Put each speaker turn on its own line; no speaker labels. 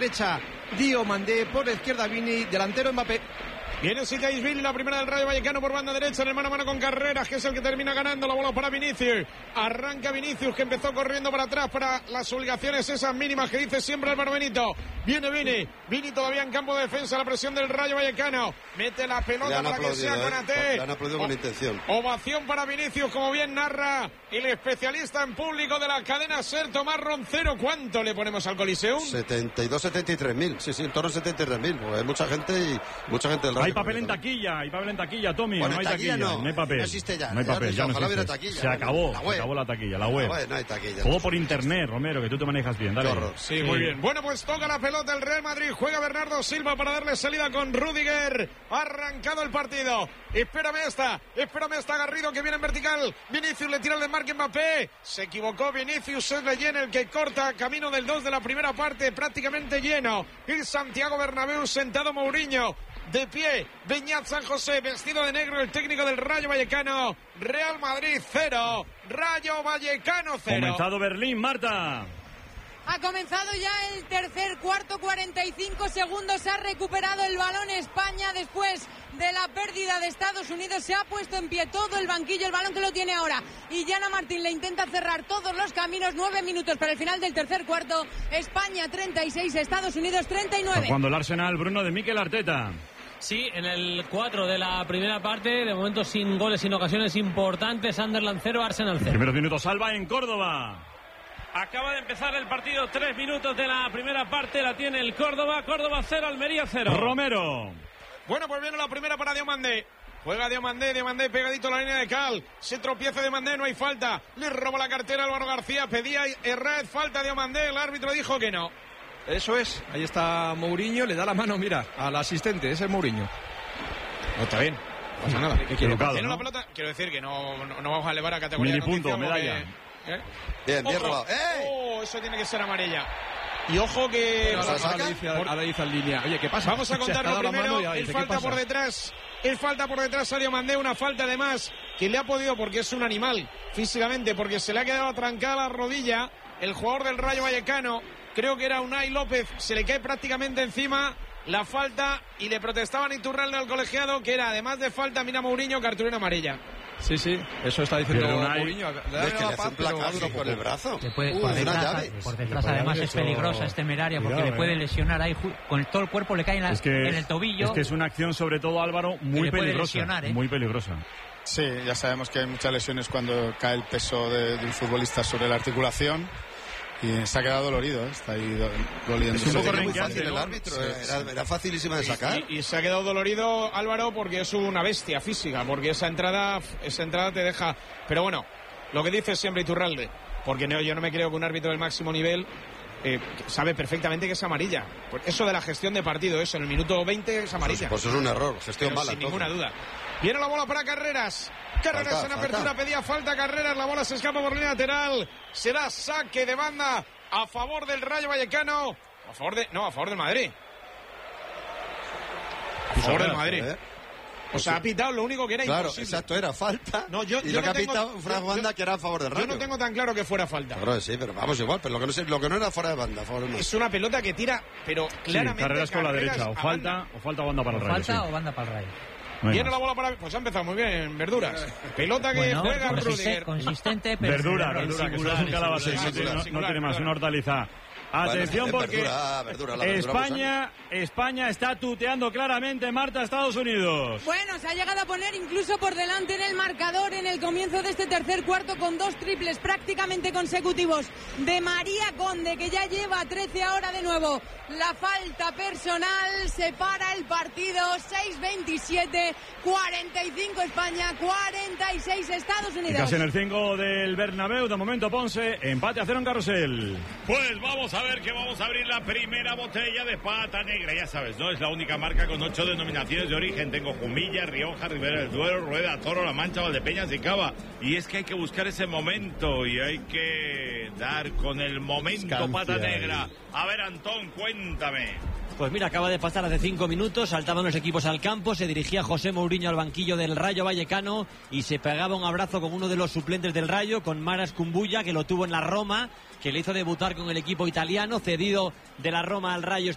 derecha Diomandé, por la izquierda Vini, delantero Mbappé.
Viene Sigaisvili, la primera del Rayo Vallecano por banda derecha, en el mano a mano con Carreras, que es el que termina ganando. La bola para Vinicius. Arranca Vinicius, que empezó corriendo para atrás para las obligaciones esas mínimas que dice siempre Álvaro Benito. Viene Vini todavía en campo de defensa, la presión del Rayo Vallecano. Mete la pelota para que sea Konaté.
Le han aplaudido con intención.
Ovación para Vinicius, como bien narra el especialista en público de la cadena SER, Tomás Roncero. ¿Cuánto le ponemos al Coliseum?
73.000. Sí, en torno a 73.000. Pues hay mucha gente del Rayo.
Hay papel en taquilla, Tommy.
Bueno,
no hay taquilla, no hay papel.
No existe ya.
No hay papel, ya no existe.
Taquilla,
se acabó la taquilla, la web.
No hay taquilla.
Todo por internet, Romero, que tú te manejas bien. Dale.
Sí, muy bien. Bueno, pues toca la pelota el Real Madrid. Juega Bernardo Silva para darle salida con Rüdiger. Ha arrancado el partido. Espérame esta Garrido, que viene en vertical. Vinicius le tira el desmarque Mbappé. Se equivocó Vinicius, es Leyen el que corta camino del 2 de la primera parte, prácticamente lleno. Y Santiago Bernabéu sentado Mourinho. De pie, Beñat San José, vestido de negro, el técnico del Rayo Vallecano. Real Madrid 0, Rayo Vallecano 0.
Comenzado Berlín, Marta.
Ha comenzado ya el tercer cuarto, 45 segundos. Ha recuperado el balón España después de la pérdida de Estados Unidos. Se ha puesto en pie todo el banquillo, el balón que lo tiene ahora. Y Yana Martín le intenta cerrar todos los caminos. 9 minutos para el final del tercer cuarto. España 36, Estados Unidos 39.
Cuando el Arsenal, Bruno, de Mikel Arteta.
Sí, en el 4 de la primera parte, de momento sin goles, sin ocasiones importantes. Sunderland 0, Arsenal 0.
Primeros minutos, Alba en Córdoba.
Acaba de empezar el partido, 3 minutos de la primera parte, la tiene el Córdoba 0, Almería 0.
Romero.
Bueno, pues viene la primera para Diomandé. Juega Diomandé pegadito a la línea de Cal. Se tropieza Diomandé, no hay falta. Le roba la cartera Álvaro García, pedía Herrez, falta Diomandé, el árbitro dijo que no.
Eso es, ahí está Mourinho, le da la mano, mira, al asistente, ese es Mourinho.
No, está bien, no pasa nada.
¿Qué quiere?
¿Tiene la pelota? Quiero decir que no vamos a elevar a categoría.
Mini punto, medalla.
Bien robado.
¡Oh! Eso tiene que ser amarilla. Y ojo que...
Ahora dice en línea. Oye, ¿qué pasa?
Vamos a contarlo primero. Él falta por detrás. Él falta por detrás a Diomandé. Una falta además que le ha podido, porque es un animal físicamente, porque se le ha quedado atrancada la rodilla. El jugador del Rayo Vallecano, creo que era Unai López, se le cae prácticamente encima la falta y le protestaban Iturralde al colegiado, que era además de falta, mira Mourinho, cartulina amarilla.
Sí, eso está diciendo
Es
Mourinho.
que le hace un placazo con el brazo.
Por detrás además es peligrosa, es temeraria, porque le puede lesionar ahí, con todo el cuerpo le cae en el tobillo.
Es que es una acción, sobre todo Álvaro, muy peligrosa. Muy peligrosa.
Sí, ya sabemos que hay muchas lesiones cuando cae el peso de un futbolista sobre la articulación. Y se ha quedado dolorido, está ahí doliendo.
Es un poco renqueante, ¿no? El árbitro, era facilísima de sacar.
Y se ha quedado dolorido Álvaro porque es una bestia física, porque esa entrada te deja... Pero bueno, lo que dice siempre Iturralde, porque yo no me creo que un árbitro del máximo nivel sabe perfectamente que es amarilla. Eso de la gestión de partido, eso en el minuto 20 es amarilla.
Pues es un error, gestión mala.
Sin ninguna duda. Viene la bola para Carreras. Carreras en apertura, pedía falta Carreras, la bola se escapa por línea lateral. Será saque de banda a favor del Rayo Vallecano. A favor del Madrid. A favor del Madrid. O sea, ha pitado lo único que era imposible.
Claro, exacto, era falta.
No, yo
y lo que ha pitado Fran Banda, que era a favor del Rayo.
Yo no tengo tan claro que fuera falta.
Claro, sí, pero vamos igual, pero lo que no era fuera de banda, a favor del Madrid.
Es una pelota que tira, pero claramente...
Carreras con la derecha, o falta banda para el Rayo.
Falta o banda para el Rayo.
Viene la bola para... Pues ha empezado muy bien, Verduras. Pelota que juega Rüdiger.
Consistente, pero...
Verdura, que eso es un calabazo, no tiene más, una hortaliza. Atención, porque España está tuteando claramente, Marta, Estados Unidos.
Bueno, se ha llegado a poner incluso por delante en el marcador en el comienzo de este tercer cuarto, con 2 triples prácticamente consecutivos de María Conde, que ya lleva 13 ahora de nuevo. La falta personal separa el partido. 6-27, 45 España, 46 Estados Unidos.
Y casi en el 5 del Bernabéu, de momento Ponce, empate a 0 en Carrusel.
Pues vamos a ver que vamos a abrir la primera botella de Pata Negra. Ya sabes, no es la única marca con 8 denominaciones de origen. Tengo Jumilla, Rioja, Ribera del Duero, Rueda, Toro, La Mancha, Valdepeñas y Cava. Y es que hay que buscar ese momento y hay que dar con el momento Pata Negra. A ver, Antón, cuéntame.
Pues mira, acaba de pasar hace 5 minutos, saltaban los equipos al campo, se dirigía José Mourinho al banquillo del Rayo Vallecano y se pegaba un abrazo con uno de los suplentes del Rayo, con Maras Kumbulla, que lo tuvo en la Roma, que le hizo debutar con el equipo italiano, cedido de la Roma al Rayo